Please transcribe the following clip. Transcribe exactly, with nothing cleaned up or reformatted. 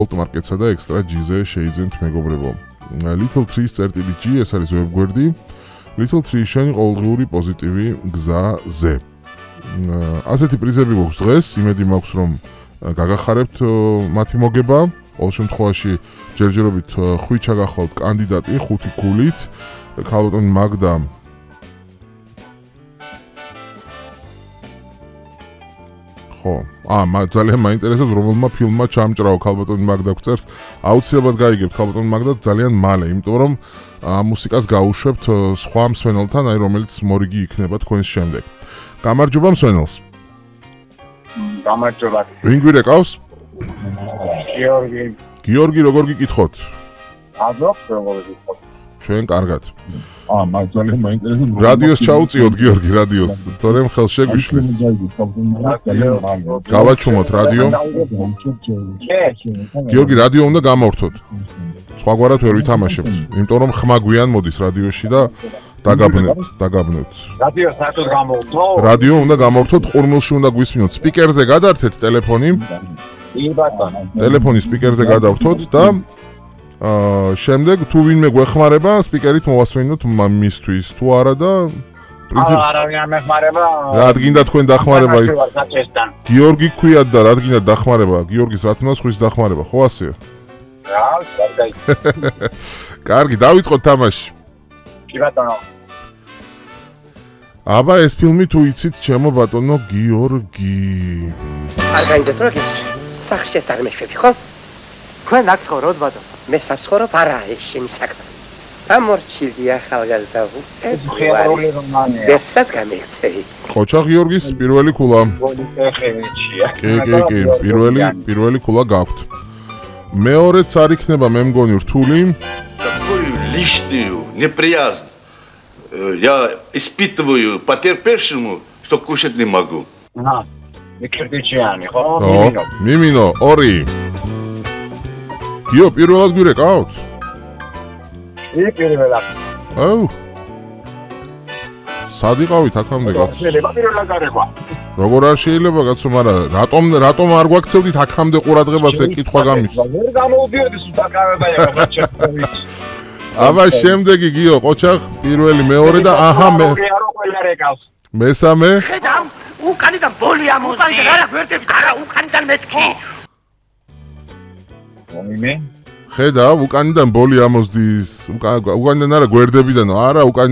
Market-სა და Extra G-ზე შეიძენთ მეგობრებო. Little Trees წერტილი G ეს არის ვებგვერდი. Little Trees შენი ყოველდღიური პოზიტივი გზაზე. ასეთი პრიზები გვაქვს დღეს, იმედი მაქვს რომ გაგახარებთ მათი მოგება. ყოველ შემთხვევაში ჯერჯერობით ხვიჩა გახვალთ კანდიდატი ხუთი ქულით. ქალბატონი მაგდა ხო, აა ძალიან მაინტერესებს რომელმა ფილმმა ჩამჭრაო ქალბატონი მაგდა გვწერს. აუცილებლად გაიგებთ ქალბატონი მაგდა ძალიან მალე, იმიტომ რომ ამ მუსიკას გაუშვებთ სხვა მსმენელთან, აი რომელიც მორიგი იქნება თქვენს შემდეგ. გამარჯობა მსმენელს. გამარჯობა. ვინ გვირეკავს? გიორგი. გიორგი როგორ გიკითხოთ? აზრობ როგორ გიკითხოთ? ჩვენ კარგად. აა მაგ ძალიან მაინტერესებს. რადიოს ჩაუწიოთ გიორგი რადიოს, თორემ ხელს შეგვიშლის. გავაჩუმოთ რადიო. გიორგი რადიო უნდა გამავრთოთ. სხვაგვარად ვერ ვითამაშებთ, იმიტომ რომ ხმა გვიან მოდის რადიოში და დაგაბნევთ, დაგაბნევთ. რადიო საერთოდ გამოვთო? რადიო უნდა გამავრთოთ, ყურმილში უნდა გვისმინოთ. სპიკერზე გადაართეთ ტელეფონი. კი ბატონო. ტელეფონი სპიკერზე გადავრთოთ და აა შემდეგ თუ ვინმე გვეხმარება, სპიკერით მოვასმინოთ მისთვის. თუ არა და პრინციპი არავინ არ მეხმარება. რა გინდა თქვენ დახმარება? გიორგი ქვიათ და რა გინდა დახმარება? გიორგის რა თქმა უნდა ხვის დახმარება, ხო ასეა? რა, კარგი. კარგი, დავიწყოთ თამაში. კი ბატონო. აბა ეს ფილმი თუ იცით, ჩემო ბატონო გიორგი. არ გაიგეთ რა ეს სახში წარმეშვები, ხო? თქვენ აქ ცხოვრობთ ბატონო. მე საცხოვრობ არა ეს შენი საქმე. ამორჩილი ახალგაზრდა ეს ხერული რომანია. ეცად გამიქცევი. ხოჩა გიორგის პირველი ქულა. გონიფეხევიჩია. კი, კი, კი, პირველი პირველი ქულა გაქვთ. მეორეც არ იქნება მე მგონი რთული. Такую лишнюю неприязнь я испытываю потерпевшему, что кушать не могу. აჰა. მიკრიტიჩიანი, ხო? ო, მიმინო, ორი. გიო, პირველად გვირეკავთ? კი, პირველად. აუ. სად იყავით აქამდე კაცო? შეიძლება პირველად გარეკვა. როგორ არ შეიძლება კაცო, მაგრამ რატომ რატომ არ გვაქცევდით აქამდე ყურადღებას ეგ კითხვა გამიჩნდა. ვერ გამოვდიოდი სულ კამერა ეხა. აბა შემდეგი გიო, ყოჩახ, პირველი, მეორე და აჰა მე. მესამე. ხედავ, უკანიდან ბოლი ამოდი. უკანიდან არა გვერდები, არა უკანიდან მეთქი. მომიმე. ხედავ, უკანიდან ბოლი ამოსდის. უკანიდან არა გვერდებიდან, არა უკან